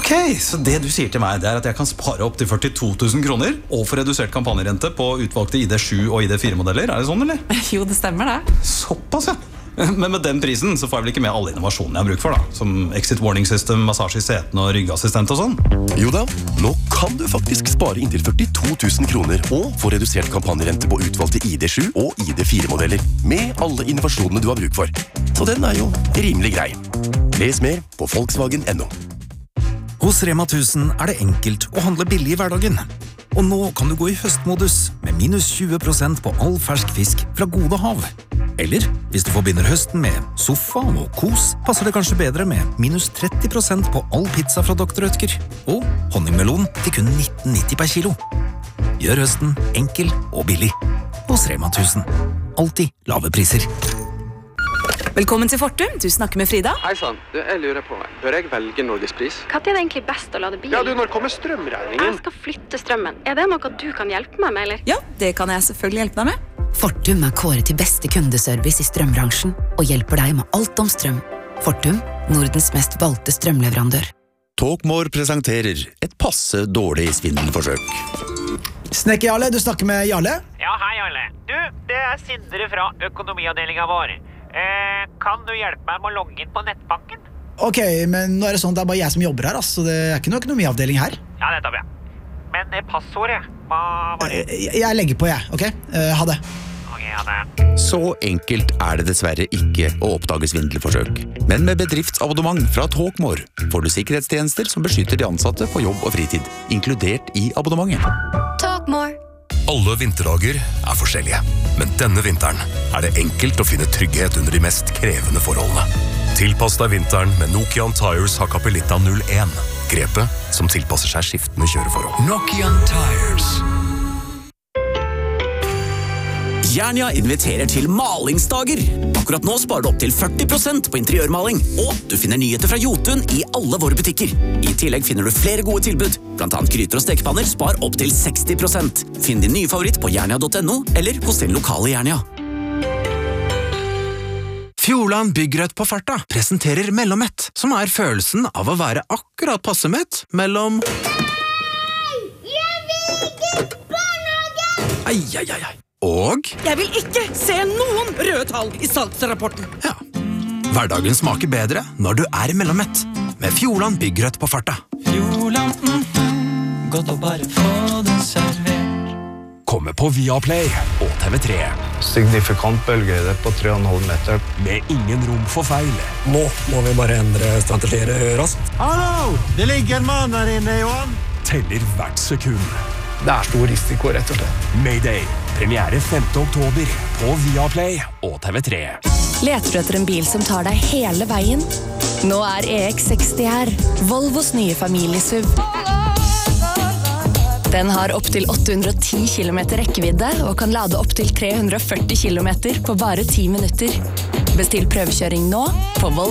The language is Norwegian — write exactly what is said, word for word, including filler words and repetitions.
Ok, så det du sier til meg, det er at jeg kan spare opp til førtito tusen kroner og få redusert kampanjerente på utvalgte I D sju og I D fire modeller. Er det sånn, eller? Jo, det stemmer det. Såpass, ja. Men med den prisen så får jeg vel ikke med alle innovasjonene jeg har bruk for da, som exit warning system, massasje I setene og ryggassistent og sånn. Jo da, nå kan du faktisk spare inntil førtito tusen kroner og få redusert kampanjerente på utvalgte I D sju og I D fire modeller med alle innovasjonene du har bruk for. Så den er jo rimelig grei. Les mer på Volkswagen punktum no. Hos Rema tusen er det enkelt å handle billig I hverdagen. Og nå kan du gå I høstmodus med minus tjue prosent på all fersk fisk fra Gode Hav. Eller, hvis du forbinder høsten med sofa og kos, passer det kanskje bedre med minus tretti prosent på all pizza fra doktor Rødtger. Og honningmelon til kun nitten nitti per kilo. Gjør høsten enkel og billig. Hos Rema tusen. Altid lave priser. Velkommen til Fortum, du snakker med Frida. Hei sann, du, jeg lurer på, bør jeg velge Norgespris? Hva er det egentlig best å lade bil? Ja, du, når kommer strømregningen? Jeg skal flytte strømmen. Er det noe du kan hjelpe meg med, eller? Ja, det kan jeg selvfølgelig hjelpe deg med. Fortum er kåret til beste kundeservice I strømbransjen og hjelper deg med alt om strøm. Fortum, Nordens mest valgte strømleverandør. Talkmore presenterer et passe dårlig svindelforsøk. Snekker Jarle, du snakker med Jarle? Ja, hei Jarle. Du, det er Sindre fra økonomiavdelingen vår. Eh, kan du hjelpe meg med å logge inn på nettbanken? Ok, men nå er det sånn at det er bare jeg som jobber her, så det er ikke noe økonomiavdeling her. Ja, nettopp, ja. Men det passordet, hva var det? Jeg, jeg legger på, jeg, ok? Uh, ha det. Ok, ha det. Så enkelt er det dessverre ikke å oppdage svindelforsøk. Men med bedriftsabonnement fra Talkmore får du sikkerhetstjenester som beskytter de ansatte på jobb og fritid, inkludert I abonnementet. Talkmore. Alle vinterdager er forskjellige, men denne vinteren er det enkelt å finne trygghet under de mest krevende forholdene. Tilpass deg vinteren med Nokian Tires Hakkapelitta null en. Grepet som tilpasser seg skiftende kjøreforhold. Nokian Tires. Jernia inviterer til malingsdager. Akkurat nå sparer du opp til førti prosent på interiørmaling, og du finner nyheter fra Jotun I alle våre butikker. I tillegg finner du flere gode tilbud, blant annet gryter og stekepanner spar opp til seksti prosent. Finn din nye favoritt på jernia punktum no eller hos din lokale Jernia. Fjordland Byggrødt på farta presenterer Mellommett, som er følelsen av å være akkurat passe mett mellom... Jeg vil ikke barnehage! Ai, ai, ai, ai. Og... Jeg vil ikke se noen røde tall I salgsrapporten. Ja. Hverdagen smaker bedre når du er mellommett. Med Fjordland Byggrødt på farta. Fjordland, mm, mm, godt å bare få det servert. Kommer på Viaplay og T V tre. Signifikant bølgehøyde på tre komma fem meter. Med ingen rom for feil. Nå må vi bare endre strategier raskt. Hallo! Det ligger en mann der inne, Johan. Teller hvert sekund. Det er stor risiko, rett og slett. Mayday. Premiere femte oktober på Viaplay og T V tre. Leter du etter en bil som tar deg hele veien? Nå er E X seksti her, Volvos nye familiesuv. Den har opp til åtte hundre og ti kilometer rekkevidde og kan lade opp til tre hundre og førti kilometer på bare ti minutter. Bestill prøvekjøring nå på Volvo.